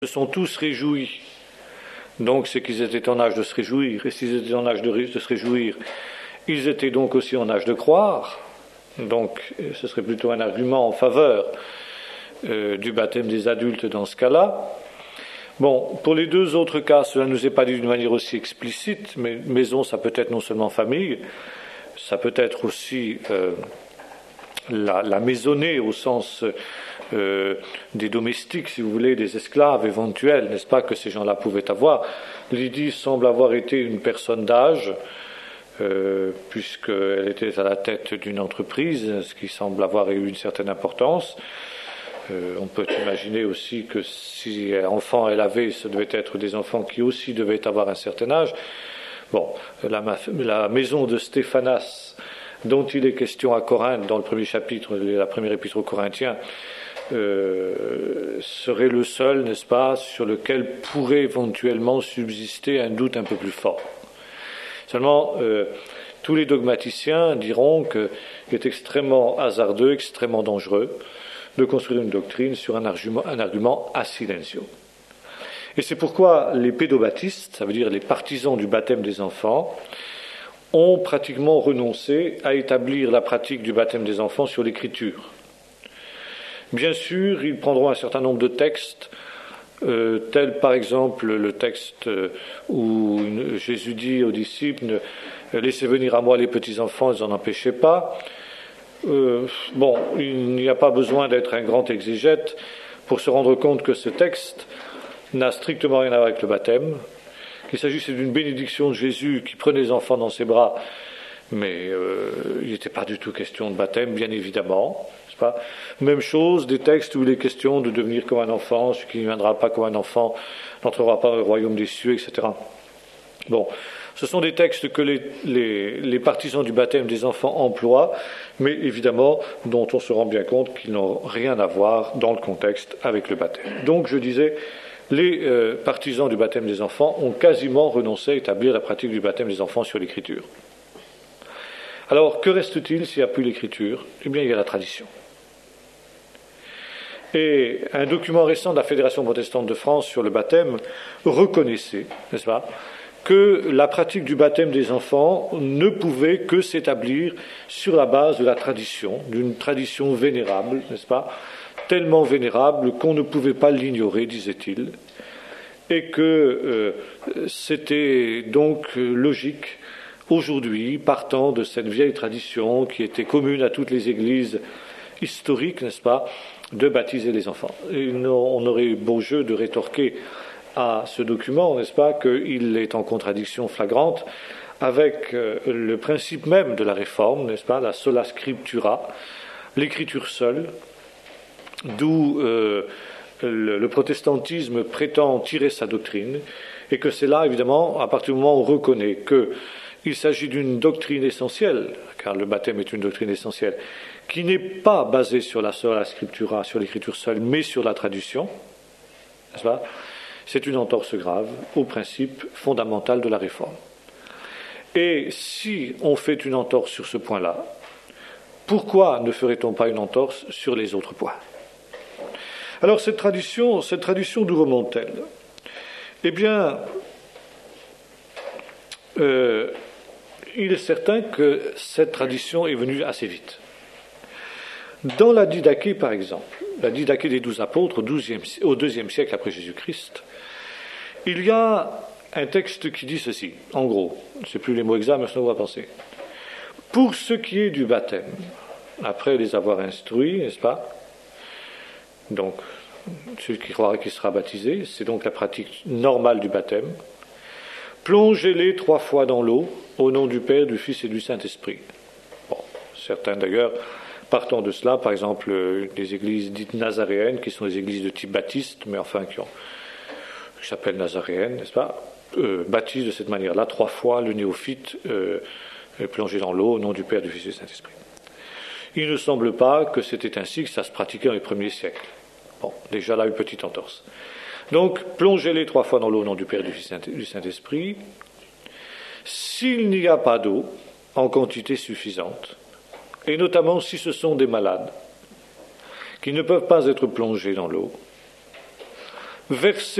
se sont tous réjouis. Donc c'est qu'ils étaient en âge de se réjouir. Et s'ils étaient en âge de se réjouir, ils étaient donc aussi en âge de croire. Donc ce serait plutôt un argument en faveur du baptême des adultes dans ce cas-là. Bon, pour les deux autres cas, cela ne nous est pas dit d'une manière aussi explicite, mais maison, ça peut être non seulement famille, ça peut être aussi la maisonnée au sens des domestiques, si vous voulez, des esclaves éventuels, n'est-ce pas, que ces gens-là pouvaient avoir. Lydie semble avoir été une personne d'âge, puisqu'elle était à la tête d'une entreprise, ce qui semble avoir eu une certaine importance. On peut imaginer aussi que si enfants elle avait, ce devait être des enfants qui aussi devaient avoir un certain âge. Bon, la maison de Stéphanas, dont il est question à Corinthe, dans le premier chapitre, la première épître aux Corinthiens, serait le seul, n'est-ce pas, sur lequel pourrait éventuellement subsister un doute un peu plus fort. Seulement, tous les dogmaticiens diront qu'il est extrêmement hasardeux, extrêmement dangereux de construire une doctrine sur un argument a silencio. Et c'est pourquoi les pédobaptistes, ça veut dire les partisans du baptême des enfants, ont pratiquement renoncé à établir la pratique du baptême des enfants sur l'écriture. Bien sûr, ils prendront un certain nombre de textes, tels par exemple le texte où Jésus dit aux disciples « Laissez venir à moi les petits-enfants, ils n'en empêchez pas ». Bon, il n'y a pas besoin d'être un grand exégète pour se rendre compte que ce texte n'a strictement rien à voir avec le baptême, qu'il s'agissait d'une bénédiction de Jésus qui prenait les enfants dans ses bras, mais il n'était pas du tout question de baptême, bien évidemment. N'est-ce pas ? Même chose, des textes où il est question de devenir comme un enfant, celui qui ne viendra pas comme un enfant n'entrera pas dans le royaume des cieux, etc. Bon, ce sont des textes que les partisans du baptême des enfants emploient, mais évidemment dont on se rend bien compte qu'ils n'ont rien à voir dans le contexte avec le baptême. Donc je disais, les partisans du baptême des enfants ont quasiment renoncé à établir la pratique du baptême des enfants sur l'écriture. Alors que reste-t-il s'il n'y a plus l'écriture ? Eh bien il y a la tradition. Et un document récent de la Fédération protestante de France sur le baptême reconnaissait, n'est-ce pas, que la pratique du baptême des enfants ne pouvait que s'établir sur la base de la tradition, d'une tradition vénérable, n'est-ce pas, tellement vénérable qu'on ne pouvait pas l'ignorer, disait-il, et que c'était donc logique, aujourd'hui, partant de cette vieille tradition qui était commune à toutes les églises historiques, n'est-ce pas, de baptiser les enfants. Et on aurait eu beau jeu de rétorquer à ce document, n'est-ce pas, qu'il est en contradiction flagrante avec le principe même de la réforme, n'est-ce pas, la sola scriptura, l'écriture seule, d'où le protestantisme prétend tirer sa doctrine, et que c'est là, évidemment, à partir du moment où on reconnaît qu'il s'agit d'une doctrine essentielle, car le baptême est une doctrine essentielle, qui n'est pas basée sur la sola scriptura, sur l'écriture seule, mais sur la tradition, n'est-ce pas ? C'est une entorse grave au principe fondamental de la réforme. Et si on fait une entorse sur ce point-là, pourquoi ne ferait-on pas une entorse sur les autres points ? Alors cette tradition d'où remonte-t-elle ? Eh bien, il est certain que cette tradition est venue assez vite. Dans la Didaché, par exemple, la Didaché des 12 apôtres au IIe siècle après Jésus-Christ, il y a un texte qui dit ceci, en gros, je ne sais plus les mots exacts, mais ça on va penser. Pour ce qui est du baptême, après les avoir instruits, n'est-ce pas ? Donc, celui qui croira qu'il sera baptisé, c'est donc la pratique normale du baptême. Plongez-les 3 fois dans l'eau, au nom du Père, du Fils et du Saint-Esprit. Bon, certains d'ailleurs, partant de cela, par exemple, les églises dites nazaréennes, qui sont des églises de type baptiste, mais enfin qui s'appellent nazaréennes, n'est-ce pas, baptisent de cette manière-là 3 fois le néophyte plongé dans l'eau au nom du Père, du Fils et du Saint-Esprit. Il ne semble pas que c'était ainsi que ça se pratiquait dans les premiers siècles. Bon, déjà là, une petite entorse. Donc, plongez-les 3 fois dans l'eau au nom du Père, du Fils et du Saint-Esprit. S'il n'y a pas d'eau en quantité suffisante, et notamment si ce sont des malades qui ne peuvent pas être plongés dans l'eau, verser